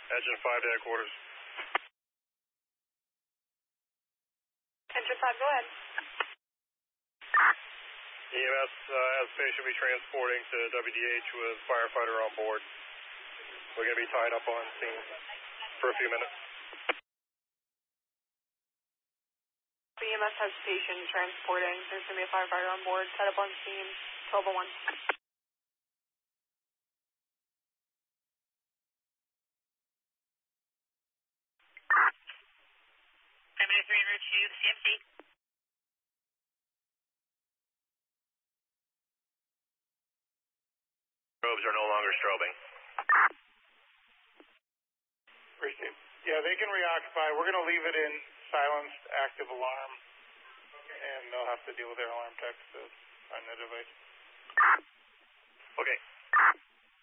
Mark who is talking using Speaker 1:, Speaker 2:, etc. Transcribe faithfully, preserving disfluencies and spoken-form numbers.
Speaker 1: Engine five to headquarters.
Speaker 2: Engine five, go ahead.
Speaker 1: E M S uh, as patient will be transporting to W D H with firefighter on board. We're going to be tied up on scene for a few minutes.
Speaker 2: E M S has patient transporting. There's going to be a firefighter on board. Tied up on scene. twelve oh one.
Speaker 3: Primary three en route to the C M C.
Speaker 1: Strobes are no longer strobing.
Speaker 4: Appreciate it. Yeah, they can reoccupy. We're going to leave it in silenced active alarm, and they'll have to deal with their alarm techs to find the device.
Speaker 1: Okay.